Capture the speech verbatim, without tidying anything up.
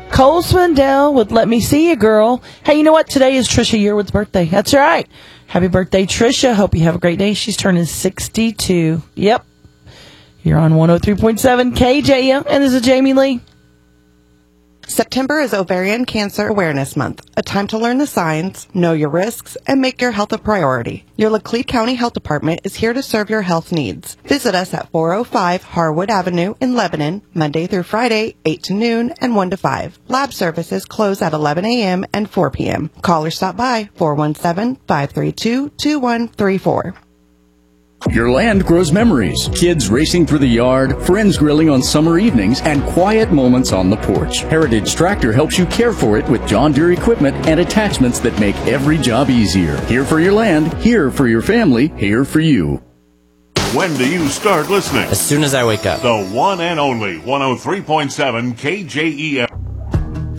Cole Swindell with Let Me See You, Girl. Hey, you know what? Today is Trisha Yearwood's birthday. That's right. Happy birthday, Trisha. Hope you have a great day. She's turning sixty-two. Yep. You're on one oh three point seven K J M, and this is Jamie Lee. September is Ovarian Cancer Awareness Month, a time to learn the signs, know your risks, and make your health a priority. Your Laclede County Health Department is here to serve your health needs. Visit us at four oh five Harwood Avenue in Lebanon, Monday through Friday, eight to noon and one to five. Lab services close at eleven a.m. and four p.m. Call or stop by four one seven, five three two, two one three four. Your land grows memories. Kids racing through the yard, friends grilling on summer evenings, and quiet moments on the porch. Heritage Tractor helps you care for it with John Deere equipment and attachments that make every job easier. Here for your land, here for your family, here for you. When do you start listening? As soon as I wake up. The one and only one oh three point seven K J E M.